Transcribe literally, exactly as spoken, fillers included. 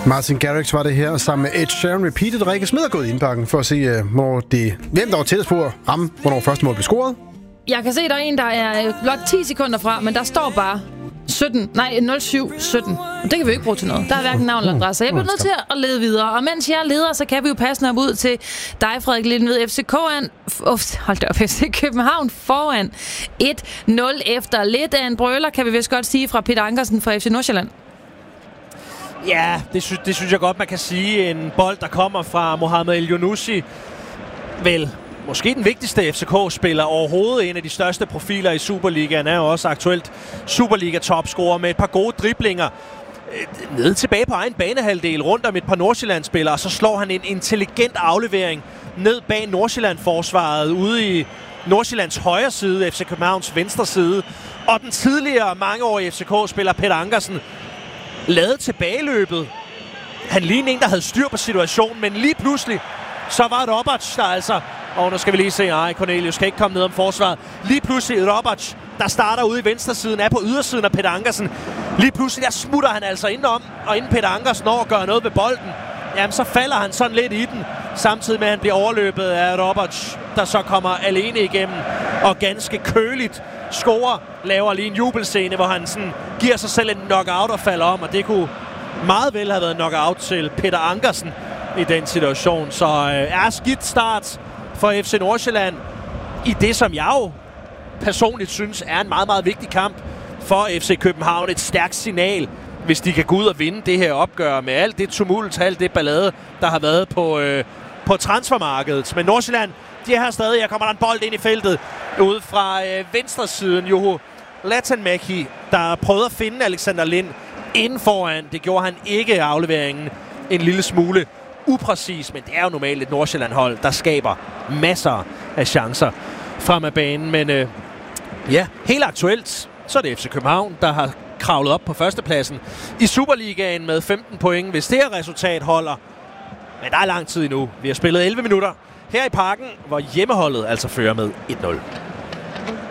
Martin Garrix var det her, sammen med Ed Sheeran Repeated. Rikke Smed er gået i indbakken for at se, hvornår det, hvem der var tættest på at ramme, hvornår første mål blev scoret. Jeg kan se, der er en, der er blot ti sekunder fra, men der står bare sytten, nej, nul syv sytten. Det kan vi jo ikke bruge til noget. Der er hverken navn eller adresse. Jeg bliver nødt til at lede videre. Og mens jeg leder, så kan vi jo passe op ud til dig, Frederik Lindved. F C K an, oh, hold da op, F C København foran et nul efter lidt af en brøler, kan vi vist godt sige, fra Peter Ankersen fra F C Nordsjælland. Ja, det, sy- det synes jeg godt, man kan sige. En bold, der kommer fra Mohamed El-Younousi. Vel, måske den vigtigste F C K-spiller overhovedet. En af de største profiler i Superligaen er jo også aktuelt Superliga-topscorer med et par gode driblinger. Nede tilbage på egen banehalvdel, rundt om et par Nordsjælland-spillere. Og så slår han en intelligent aflevering ned bag Nordsjælland-forsvaret ude i Nordsjællands højre side, F C Københavns venstre side. Og den tidligere mangeårige F C K-spiller Peter Ankersen lavede tilbageløbet. Han lignede en, der havde styr på situationen, men lige pludselig, så var Robac, der altså... Og nu skal vi lige se, ej, Cornelius kan ikke komme ned om forsvaret. Lige pludselig Robac, der starter ude i venstre siden, er på ydersiden af Peter Ankersen. Lige pludselig, der smutter han altså indenom, og inden Peter Ankersen når at gøre noget ved bolden, jamen så falder han sådan lidt i den, samtidig med at han bliver overløbet af Robac, der så kommer alene igennem, og ganske køligt scorer, laver lige en jubelscene, hvor han sådan giver sig selv en knockout og falder om, og det kunne meget vel have været en knockout til Peter Ankersen i den situation. Så øh, er skidt start for F C Nordsjælland i det, som jeg jo personligt synes er en meget, meget vigtig kamp for F C København. Et stærkt signal, hvis de kan gå ud og vinde det her opgør med alt det tumult, alt det ballade, der har været på, øh, på transfermarkedet. Men Nordsjælland, de er her stadig. Her kommer der en bold ind i feltet ude fra øh, venstre siden. Juho Latanmäki, der prøvede at finde Alexander Lind inden foran. Det gjorde han ikke af afleveringen. En lille smule upræcis, men det er jo normalt et Nordsjælland-hold, der skaber masser af chancer frem af banen. Men øh, ja, helt aktuelt, så er det F C København, der har kravlet op på førstepladsen i Superligaen med femten point, hvis det her resultat holder. Men der er lang tid endnu. Vi har spillet elleve minutter her i Parken, hvor hjemmeholdet altså fører med et nul.